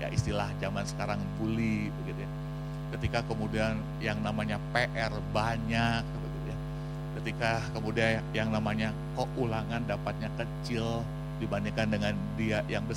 ya istilah zaman sekarang bully begitu ya. Ketika kemudian yang namanya PR banyak begitu ya. Ketika kemudian yang namanya kok ulangan dapatnya kecil dibandingkan dengan dia yang besar.